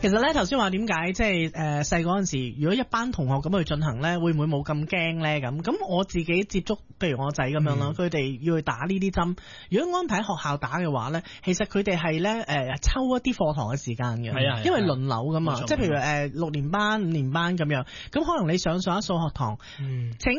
其實咧頭先話點解即係細嗰陣時，如果一班同學咁去進行咧，會唔會冇咁驚咧？咁我自己接觸，譬如我仔咁樣啦，佢哋要去打呢啲針，如果安排喺學校打嘅話咧，其實佢哋係咧抽一啲課堂嘅時間嘅， 係啊， 因為輪流噶嘛，即係譬如6年班、5年班咁樣，咁可能你上咗數學堂，請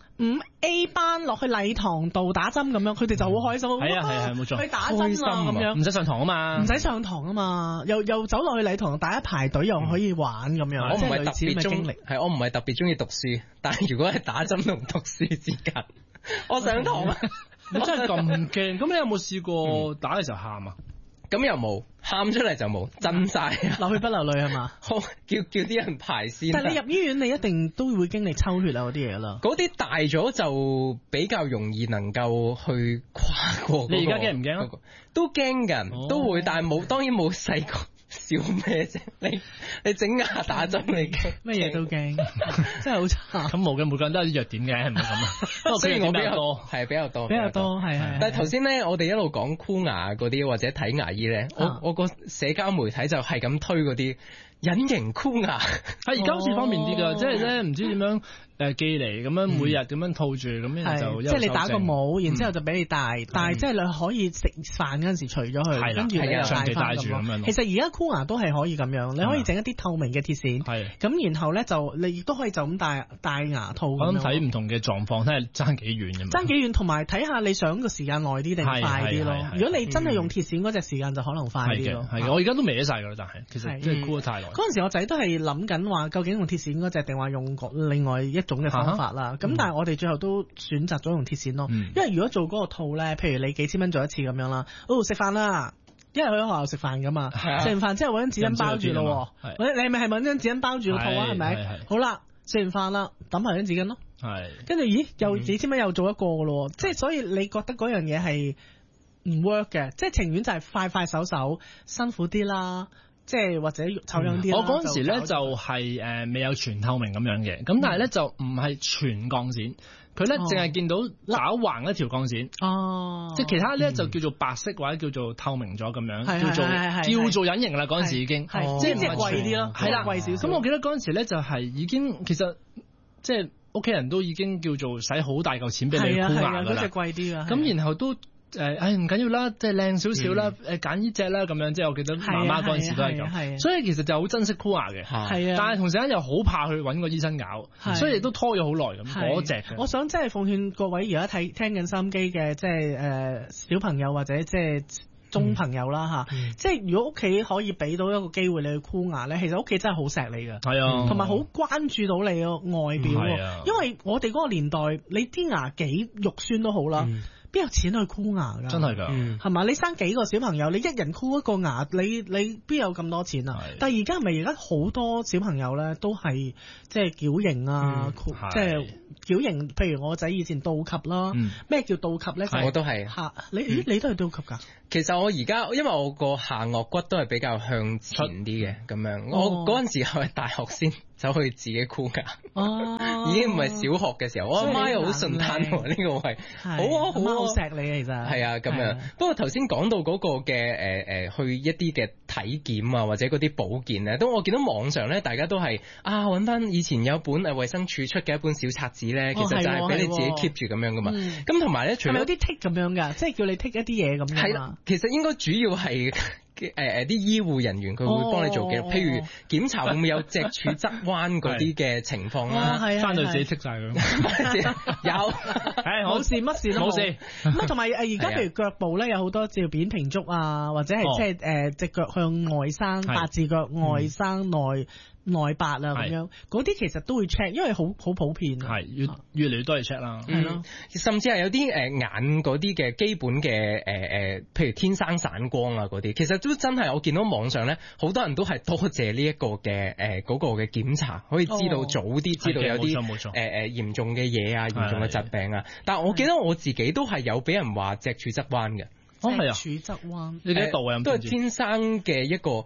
5A 班落去禮堂度打針咁樣，佢哋就好開心。 係啊，冇錯， 去打針啊咁樣， 唔使上堂啊嘛， 唔使上堂啊嘛，又走落去禮堂打一排隊，又可以玩咁樣。 我唔係特別經歷， 係我唔係特別中意讀書，但係如果係打針同讀書之間，我上堂啊！ 你真係咁驚？咁你有冇試過打嘅時候喊啊？ 咁又冇，喊出嚟就冇，震晒， 流血不流淚係嘛？ 好，叫啲人排先。 但係你入醫院，你一定都會經歷抽血啊嗰啲嘢啦。 嗰啲大咗就比較容易能夠去跨過。 你而家驚唔驚啊？ 都驚㗎，都會，但係冇，當然冇細個。笑咩啫？你整牙打針你驚咩嘢都驚，真係好差。 咁冇嘅，每個人都有啲弱點嘅，係咪咁啊？不過雖然我比較多， 係比較多， 係。 但係頭先咧，我哋一路講箍牙嗰啲或者睇牙醫咧，我個社交媒體就係咁推嗰啲隱形箍牙。 係而家好似方便啲㗎，即係咧唔知點樣寄嚟咁樣，每日咁樣套住咁樣就即係你打個帽，然之後就俾你戴，但係即係你可以食飯嗰陣時除咗佢，跟住你長期戴住咁樣。其實而家箍牙都係可以咁樣，你可以整一啲透明嘅鐵線，咁然後咧就你亦都可以就咁戴牙套。 我諗睇唔同嘅狀況，睇下爭幾遠㗎嘛。 爭幾遠，同埋睇下你想個時間耐啲定快啲咯。如果你真係用鐵線嗰隻時間就可能快啲咯。 係嘅，我而家都歪晒㗎啦，但係其實即係箍得太耐。 嗰陣時我仔都係諗緊話，究竟用鐵線嗰隻定話用另外一種嘅方法啦。咁但係我哋最後都選擇咗用鐵線咯。因為如果做嗰個套咧，譬如你幾千蚊做一次咁樣啦，食飯啦。因為佢喺學校食飯噶嘛，食完飯之後搵張紙巾包住咯。你係咪搵張紙巾包住個套啊？係咪？好啦，食完飯啦，抌埋張紙巾咯。跟住咦，又幾千蚊又做一個噶咯。即係所以你覺得嗰樣嘢係唔 work 嘅，即係情願就係快快手辛苦啲啦。即係或者醜樣啲。 我嗰陣時咧就係未有全透明咁樣嘅，咁但係咧就唔係全鋼線，佢咧淨係見到打橫一條鋼線。即係其他咧就叫做白色或者叫做透明咗咁樣，叫做隱形啦。嗰陣時已經即係貴啲咯，係啦，貴少少。 咁我記得嗰陣時咧就係已經其實即係屋企人都已經叫做使好大嚿錢俾你箍牙㗎啦。 嗰隻貴啲㗎。 咁然後都。唔緊要啦，即係靚少少啦，揀呢隻啦咁樣，即係我記得媽媽嗰陣時都係咁，所以其實就好珍惜箍牙嘅，但係同時間又好怕去揾個醫生搞，所以亦都拖咗好耐咁嗰隻。 我想真係奉勸各位而家聽緊收音機嘅，即係小朋友或者即係中朋友啦嚇，即係如果屋企可以俾到一個機會你去箍牙咧，其實屋企真係好錫你㗎， 係啊， 同埋好關注到你個外表喎，因為我哋嗰個年代，你啲牙幾肉酸都好啦。邊有錢去箍牙㗎？ 真係㗎， 係嘛？你生幾個小朋友，你一人箍一個牙，你邊有咁多錢啊？但係而家係咪而家好多小朋友咧都係即係矯形啊？即係矯形，譬如我仔以前倒級啦。咩叫倒級咧？ 我都係嚇，你都係倒級㗎？ 其實我而家因為我個下顎骨都係比較向前啲嘅咁樣，我嗰陣時係大學先走去自己箍牙，已經唔係小學嘅時候。我阿媽又好順攤喎，呢個位好啊好啊， 好錫你啊，其實係啊咁樣。不過頭先講到嗰個嘅去一啲嘅體檢啊，或者嗰啲保健咧，都我見到網上咧，大家都係揾翻以前有本衛生署出嘅一本小冊子咧，其實就係俾你自己 keep 住咁樣噶嘛。咁同埋咧，除咗有啲 tick 咁樣㗎，即係叫你 tick 一啲嘢咁樣。 係啦，其實應該主要係啲醫護人員佢會幫你做嘅，譬如檢查會唔會有脊柱側彎嗰啲嘅情況啦， 翻到自己剔晒佢。 有， 冇事乜事都冇事。咁同埋而家譬如腳部咧有好多照扁平足啊，或者係即係隻腳向外生八字腳外生內八啊咁樣，嗰啲其實都會 check，因為好普遍。 係越嚟越多嘢 check 啦。 係咯， 甚至係有啲眼嗰啲嘅基本嘅譬如天生散光啊嗰啲，其實都真係我見到網上咧，好多人都係多謝呢一個嘅嗰個嘅檢查，可以知道早啲知道有啲嚴重嘅嘢啊，嚴重嘅疾病啊。但係我記得我自己都係有俾人話脊柱側彎嘅。 脊柱側彎， 你幾多度啊？ 都係天生嘅一個。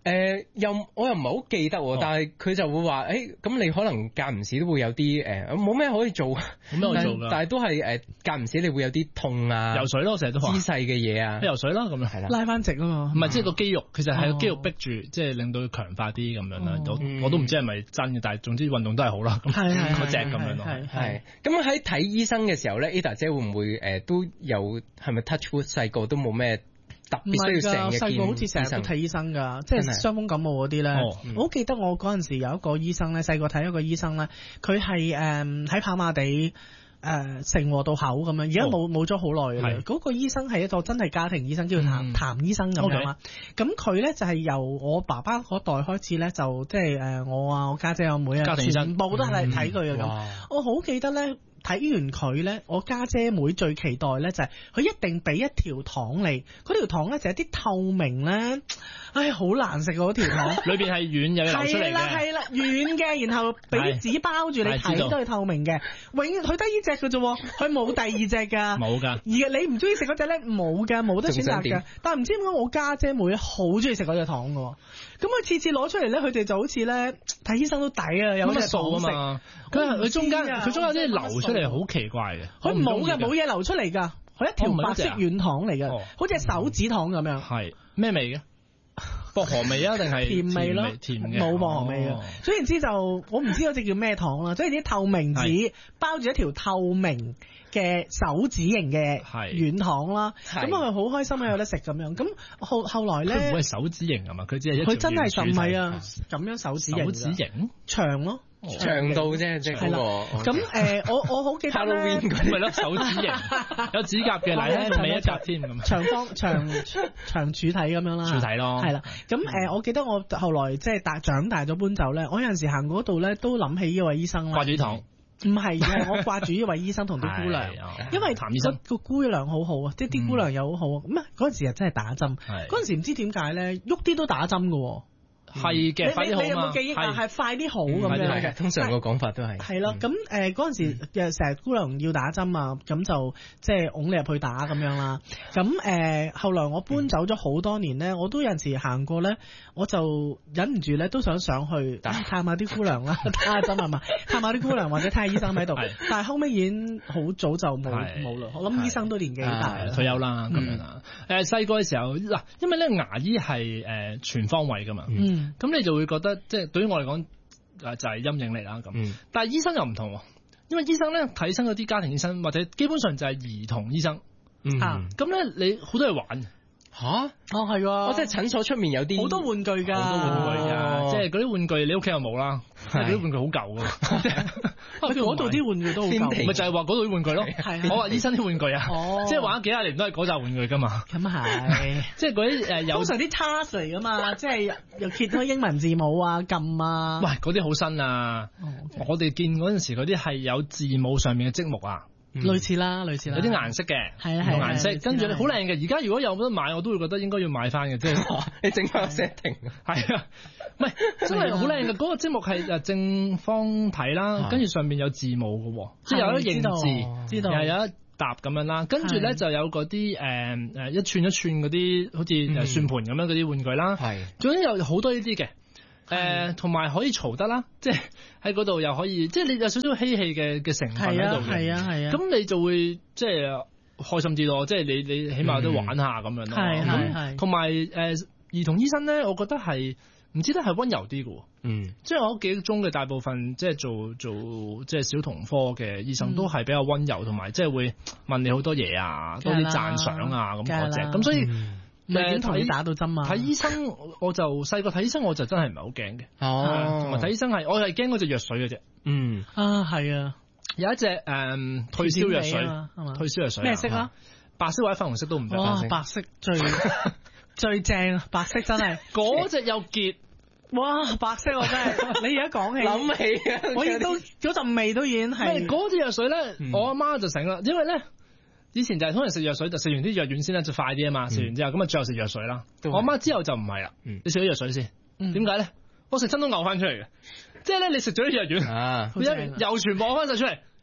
我又唔係好記得喎，但係佢就會話咁你可能間唔時都會有啲冇咩可以做， 冇咩可以做㗎， 但係都係間唔時你會有啲痛啊， 游水咯，成日都話姿勢嘅嘢啊， 游水咯咁樣係啦， 拉翻直啊嘛， 唔係即係個肌肉，其實係個肌肉逼住，即係令到佢強化啲咁樣啦。我都唔知係咪真嘅，但係總之運動都係好啦。嗰隻咁樣咯， 係。咁喺睇醫生嘅時候咧 ，Ada 姐會唔會都有係咪 touch wood 細個都冇咩？ 唔係㗎，細個好似成日都睇醫生㗎，即係傷風感冒嗰啲咧。我好記得我嗰陣時有一個醫生咧，細個睇一個醫生咧，佢係喺跑馬地成和道口咁樣，而家冇咗好耐㗎啦。嗰個醫生係一個真係家庭醫生，叫做譚醫生咁樣啦。咁佢咧就係由我爸爸嗰代開始咧，就即係我家姐、我妹啊，全部都係睇佢嘅咁。我好記得咧。睇完佢咧，我家姐妹最期待咧就係佢一定俾一條糖你，嗰條糖咧就係啲透明咧，好難食嗰條糖， 裏邊係軟有流出嚟嘅， 係啦，軟嘅，然後俾啲紙包住，你睇都係透明嘅，永遠佢得呢隻嘅啫，佢冇第二隻㗎， 冇㗎， 而你唔中意食嗰隻咧冇㗎，冇得選擇㗎，但係唔知點解我家姐妹好中意食嗰隻糖㗎，咁佢次次攞出嚟咧，佢哋就好似咧睇醫生都抵啊，有乜數啊嘛，佢中間有啲流出嚟好奇怪嘅，佢冇嘅，冇嘢流出嚟㗎，佢一條白色軟糖嚟㗎，好似手指糖咁樣。 係咩味嘅？薄荷味啊，定係甜味咯？ 甜嘅， 冇薄荷味嘅。總言之就我唔知嗰隻叫咩糖啦，即係啲透明紙包住一條透明嘅手指型嘅軟糖啦。咁佢好開心啊，有得食咁樣。咁後來咧， 佢唔係手指型係嘛？佢只係一條佢真係唔係啊，咁樣手指型。 手指型長咯。 長度啫，即係嗰個。 咁我好記得咧， 咪咯手指型，有指甲嘅，嚟尾一甲添咁。長方長柱體咁樣啦。柱體咯。係啦，咁我記得我後來即係長大咗搬走咧，我有陣時行嗰度咧都諗起呢位醫生啦。掛住糖。唔係嘅，我掛住呢位醫生同啲姑娘，因為譚醫生個姑娘好好啊，即係啲姑娘又好好。咁啊嗰陣時啊真係打針，嗰陣時唔知點解咧，喐啲都打針㗎。係嘅，快啲好嘛？你有冇記憶啊？係快啲好咁樣嘅， 通常個講法都係。 係咯，咁嗰陣時成日姑娘要打針啊，咁就即係擁你入去打咁樣啦。咁後來我搬走咗好多年咧，我都有陣時行過咧，我就忍唔住咧都想上去探下啲姑娘啦，打下針係嘛，探下啲姑娘或者睇下醫生喺度。但係後尾已經好早就冇啦。我諗醫生都年紀大退休啦咁樣啦。細個嘅時候嗱，因為咧牙醫係全方位㗎嘛。咁你就會覺得即係對於我嚟講就係陰影嚟啦咁，但係醫生又唔同，因為醫生咧睇親嗰啲家庭醫生或者基本上就係兒童醫生，咁咧你好多嘢玩吓？ 係喎， 即係診所出面有啲好多玩具㗎， 好多玩具㗎，即係嗰啲玩具你屋企又冇啦，嗰啲玩具好舊㗎， 嗰度啲玩具都好舊， 咪就係話嗰度啲玩具咯。我話醫生啲玩具啊，即係玩咗幾廿年都係嗰扎玩具㗎嘛。 咁係，即係嗰啲通常啲 task 嚟㗎嘛，即係又揭開英文字母啊、撳啊。 喂，嗰啲好新啊！我哋見嗰陣時嗰啲係有字母上面嘅積木啊。 類似啦，有啲顏色嘅，係顏色，跟住你好靚嘅。而家如果有得買，我都會覺得應該要買翻嘅，即係你整翻個 setting，係啊， 唔係真係好靚嘅。嗰個積木係正方體啦，跟住上面有字母嘅，即係有一認字，又有一沓咁樣啦。跟住咧就有嗰啲誒一串一串嗰啲好似算盤咁樣嗰啲玩具啦，係，總之有好多呢啲嘅。同埋可以嘈得啦，即係喺嗰度又可以，即係你有少少嬉戲嘅成分喺度嘅，係啊，咁你就會即係開心啲咯，即係你起碼都玩下咁樣咯。係同埋兒童醫生咧，我覺得係唔知得係溫柔啲嘅，即係我記憶中嘅大部分即係做即係小童科嘅醫生都係比較溫柔，同埋即係會問你好多嘢啊，多啲讚賞啊咁嗰隻，咁所以。 點同你打到針啊？ 睇醫生我就細個睇醫生我就真係唔係好驚嘅。同埋睇醫生係我係驚嗰隻藥水嗰隻。 係啊， 有一隻退燒藥水，退燒藥水咩色啊？ 白色或者粉紅色都唔得。 哇，白色最正，白色真係嗰隻又結。 哇，白色我真係，你而家講起諗起啊， 我亦都嗰陣味都已經係。 嗰隻藥水咧，我阿媽就醒啦，因為咧。以前就係通常食藥水，就食完啲藥丸先啦，就快啲啊嘛。食完之後咁啊，最後食藥水啦。我阿媽之後就唔係啦。你食咗藥水先，點解咧？我食親都嘔翻出嚟嘅，即係咧你食咗啲藥丸，又全部嘔翻晒出嚟。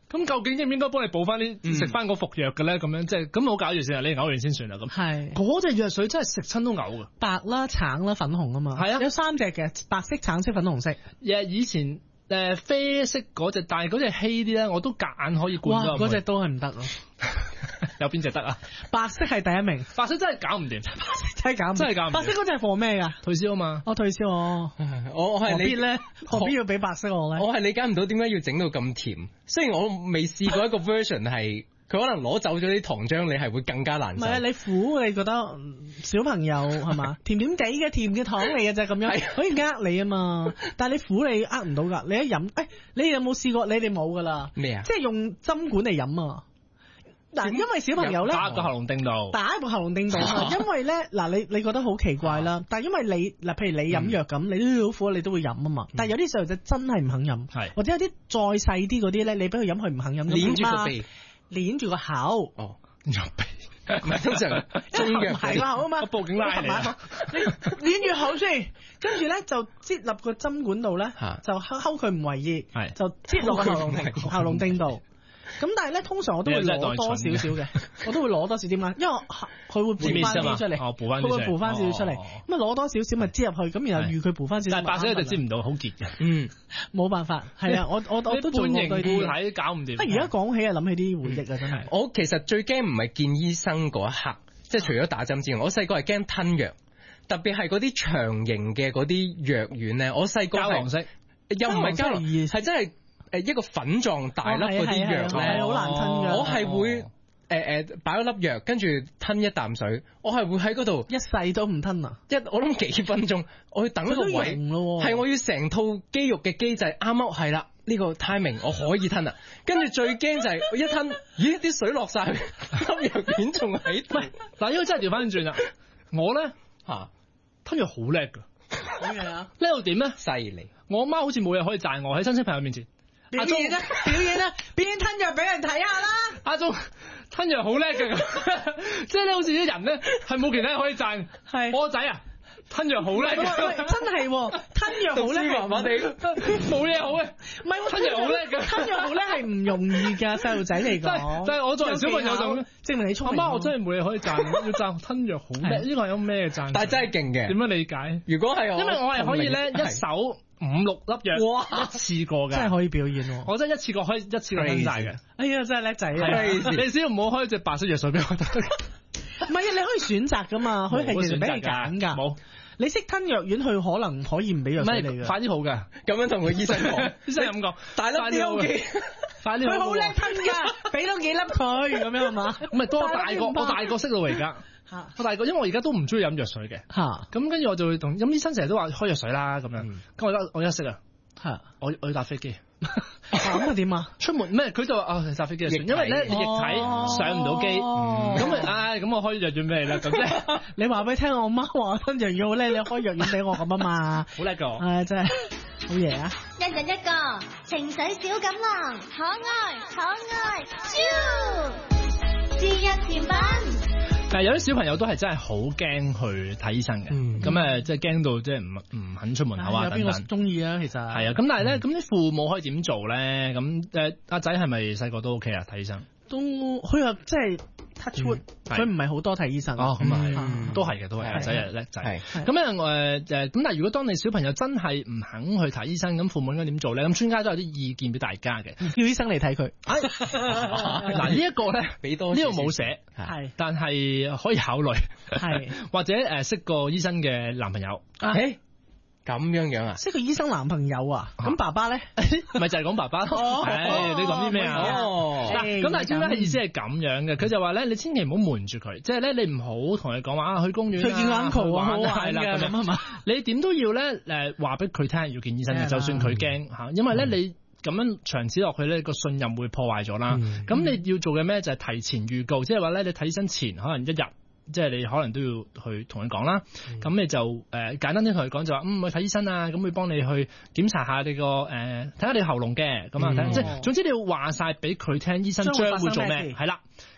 咁究竟應唔應該幫你補翻啲食翻嗰服藥嘅咧？咁樣即係咁好搞住先啊！你嘔完先算啦咁。係嗰隻藥水真係食親都嘔㗎， 白啦、橙啦、粉紅啊嘛。係啊，有3隻嘅，白色、橙色、粉紅色。 以前啡色嗰隻，但係嗰隻稀啲咧，我都夾硬可以灌咗。 嗰隻都係唔得咯。 有邊隻得啊？ 白色係第一名， 白色真係搞唔掂， 真係搞唔掂。白色嗰隻係貨咩㗎？ 退燒啊嘛。 我退燒我係你咧，何必要俾白色我咧？ 我係理解唔到點解要整到咁甜。雖然我未試過一個 version 係佢可能攞走咗啲糖漿，你係會更加難受。 唔係啊，你苦你覺得小朋友係嘛？甜點地嘅甜嘅糖嚟嘅啫，咁樣可以呃你啊嘛。但係你苦你呃唔到㗎。你一飲你有冇試過？你哋冇㗎啦。 咩啊？ 即係用針管嚟飲啊！嗱，因為小朋友咧打個喉嚨定度， 打一個喉嚨定度啊！因為咧嗱，你覺得好奇怪啦，但係因為你嗱，譬如你飲藥咁，你都好苦，你都會飲啊嘛。但係有啲細路仔真係唔肯飲，或者有啲再細啲嗰啲咧，你俾佢飲佢唔肯飲， 捏住個鼻， 捏住個口， 捏鼻，唔係通常中藥係個口啊嘛， 報警拉你， 你捏住口先，跟住咧就擠入個針管度咧，就摳佢唔為意，就擠落個喉嚨定度。咁但係咧，通常我都會攞多少少嘅，我都會攞多少點解？因為佢會補翻啲出嚟，佢會補翻少少出嚟，咁啊攞多少少咪擠入去，咁然後預佢補翻少少。 但係白色就擠唔到，好結嘅。 冇辦法，係啊，我都做過對啲， 睇搞唔掂。 而家講起啊，諗起啲回憶啊，真係。 我其實最驚唔係見醫生嗰一刻，即係除咗打針之外，我細個係驚吞藥，特別係嗰啲長形嘅嗰啲藥丸咧。我細個係膠囊式， 又唔係膠囊，係真係。一個粉狀大粒嗰啲藥咧， 係好難吞㗎。 我係會擺咗粒藥，跟住吞一啖水，我係會喺嗰度一世都唔吞啊！ 我諗幾分鐘，我要等一個位，係我要成套肌肉嘅機制啱啱係啦，呢個 timing 我可以吞啦。跟住最驚就係我一吞，咦啲水落晒，粒藥片仲喺度。 嗱，呢個真係調翻轉啦。我咧吞藥好叻㗎，叻到點咧？ 犀利！ 我媽好似冇嘢可以讚我喺親戚朋友面前。 表演啦，表演吞藥俾人睇下啦。 阿忠吞藥好叻嘅，即係咧好似啲人咧係冇其他人可以讚。係我個仔啊，吞藥好叻嘅， 真係吞藥好叻， 麻麻地冇嘢好嘅。唔係吞藥好叻嘅， 吞藥好叻係唔容易㗎，細路仔嚟講。 但係我作為小朋友就證明你聰明。 阿媽，我真係冇嘢可以讚，要讚吞藥好叻。呢個係有咩讚？ 但係真係勁嘅。 點樣理解？ 如果係因為我係可以咧一手5-6粒藥，一次過嘅， 真係可以表演喎！ 我真係一次過可以吞晒嘅。哎呀，真係叻仔啊！你只要唔好開隻白色藥水俾我得。 唔係啊，你可以選擇噶嘛，佢係其實俾你揀㗎。冇，你識吞藥丸，佢可能可以唔俾藥水你嘅。 快啲好㗎， 咁樣同個醫生講， 醫生咁講， 大粒啲好嘅， 快啲好。 佢好叻吞㗎，俾多幾粒佢咁樣係嘛？ 唔係，當我大個識到而家。我大個，因為我而家都唔中意飲藥水嘅。咁跟住我就會同醫生成日都話開藥水啦咁樣。咁我而家識啊。我要搭飛機。 咁啊點啊？ 出門咩？佢就話搭飛機就算，因為咧你液體上唔到機。咁我開藥丸俾你啦。咁即係你話俾你聽，我媽話吞藥丸好叻，你開藥丸俾我咁啊嘛。 好叻㗎。 係真係好嘢啊！ 一人一個情緒小錦囊，可愛豬，節日甜品。 但係有啲小朋友都係真係好驚去睇醫生嘅，咁即係驚到即係唔肯出門口啊等等。 有邊個中意啊？其實係啊，咁但係咧，咁啲父母可以點做咧？咁阿仔係咪細個都 OK 啊？睇醫生都佢話即係 touch wood，佢唔係好多睇醫生。 哦，咁啊都係嘅，都係阿仔係叻仔。咁咁但係如果當你小朋友真係唔肯去睇醫生，咁父母應該點做咧？咁專家都有啲意見俾大家嘅， 叫醫生嚟睇佢。 嗱呢一個咧，呢度冇寫，但係可以考慮，或者識個醫生嘅男朋友。 咁樣啊？ 識個醫生男朋友啊？咁爸爸咧？ 咪就係講爸爸。你講啲咩啊？咁但係專家嘅意思係咁樣嘅，佢就話咧，你千祈唔好瞞住佢，即係咧你唔好同佢講話去公園去見 uncle 啊，好玩嘅咁係嘛？你點都要咧話俾佢聽要見醫生嘅，就算佢驚嚇，因為咧你咁樣長此落去咧個信任會破壞咗啦。咁你要做嘅咩就係提前預告，即係話咧你睇醫生前可能1日。即係你可能都要去同佢講啦，咁你就簡單啲同佢講就話，去睇醫生啊，咁會幫你去檢查下你個睇下你喉嚨嘅，咁啊，即係總之你要話晒俾佢聽，醫生將會做咩，係啦，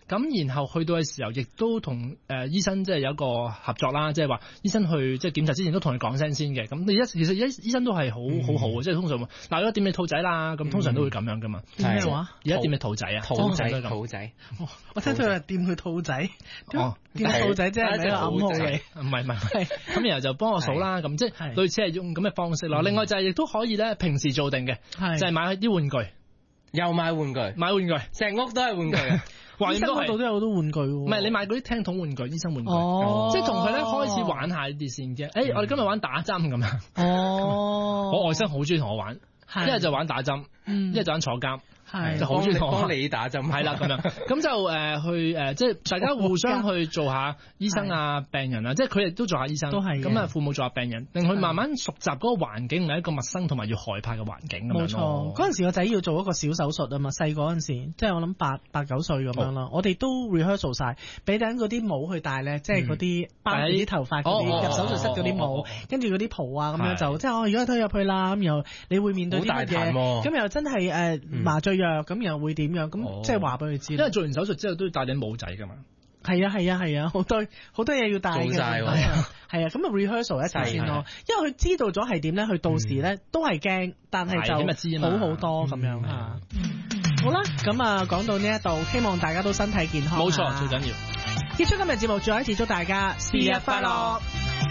咁然後去到嘅時候，亦都同醫生即係有一個合作啦，即係話醫生去即係檢查之前都同你講聲先嘅。咁你其實醫生都係好好嘅，即係通常嗱，而家點你兔仔啦，咁通常都會咁樣噶嘛。 咩話？ 而家點你兔仔啊？ 兔仔。 我聽到係掂佢兔仔。掂兔仔即係喺度暗號嚟。 唔係。咁然後就幫我數啦，咁即係類似係用咁嘅方式咯。另外就係亦都可以咧，平時做定嘅，就係買啲玩具。 又買玩具，成屋都係玩具。 醫生嗰度都有好多玩具喎。 唔係你買嗰啲聽筒玩具，醫生玩具，即係同佢咧開始玩下呢啲先嘅。我哋今日玩打針咁樣。我外甥好中意同我玩，一係就玩打針，一係就玩坐監。就好中意幫你打針， 係啦咁樣，咁就去即係大家互相去做下醫生啊、病人啊，即係佢哋都做下醫生， 都係咁啊父母做下病人，令佢慢慢熟習嗰個環境，唔係一個陌生同埋要害怕嘅環境咁樣咯。冇錯， 嗰陣時個仔要做一個小手術啊嘛，細個嗰陣時，即係我諗8、9歲咁樣啦，我哋都 rehearsal 晒，俾頂嗰啲帽去戴咧，即係嗰啲包住啲頭髮嗰啲入手術室嗰啲帽，跟住嗰啲袍啊咁樣就即係我而家推入去啦，咁又你會面對啲乜嘢，咁又真係麻醉藥，咁又會點樣？咁即係話俾佢知， 因為做完手術之後都要戴頂帽仔噶嘛。 係啊，好多嘢要戴嘅。 做曬係啊，咁啊 rehearsal 一齊先咯。因為佢知道咗係點咧，佢到時咧都係驚，但係就好好多咁樣嚇。好啦，咁啊講到呢一度，希望大家都身體健康。 冇錯，最緊要。 結束今日節目，再一次祝大家生日快樂。